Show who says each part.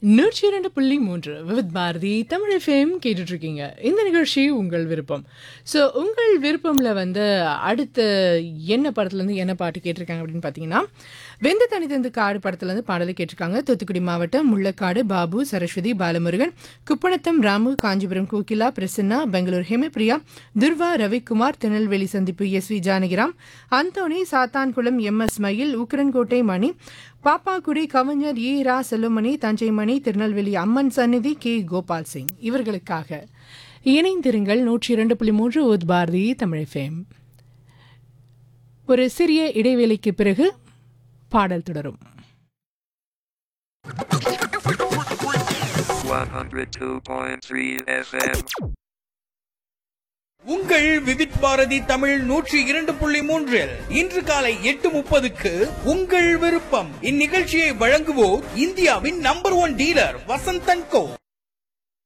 Speaker 1: 102.3 Vividh Bharathi Tamil FM கேட்டுட்டு இருக்கீங்க. இந்த நிகழ்ச்சி உங்கள் விருப்பம். ஸோ உங்கள் விருப்பம்ல அடுத்த என்ன படத்துலேருந்து என்ன பாட்டு கேட்டிருக்காங்க அப்படின்னு பார்த்தீங்கன்னா, வெந்து தனி தந்து காடு படத்துலேருந்து பாடலை கேட்டிருக்காங்க. தூத்துக்குடி மாவட்டம் முள்ளக்காடு பாபு, சரஸ்வதி, பாலமுருகன், குப்பணத்தம் ராமு, காஞ்சிபுரம் கோகிலா, பிரசன்னா, பெங்களூர் ஹேமபிரியா, துர்வா, ரவிக்குமார், திருநெல்வேலி சந்திப்பு எஸ்வி ஜானகிராம், அந்தோணி, சாத்தான்குளம் எம்எஸ் மயில், உக்கரன்கோட்டை மணி, பாப்பாக்குடி கவிஞர் ஈரா செல்லுமணி, தஞ்சை மணி, திருநெல்வேலி அம்மன் சந்நிதி, கே கோபால் சிங் இவர்களுக்காக இணைந்திருங்கள் 102.3 வித் பாரதி தமிழ் எஃப்எம். ஒரு சிறிய இடைவேளைக்கு பிறகு பாடல் தொடரும்.
Speaker 2: 102.3 FM.
Speaker 3: உங்கள் விவித் பாரதி தமிழ் 102.3 இன்று காலை 8:30க்கு உங்கள் விருப்பம். இந்நிகழ்ச்சியை வழங்குவோர் இந்தியாவின் number 1 dealer Vasanth and go.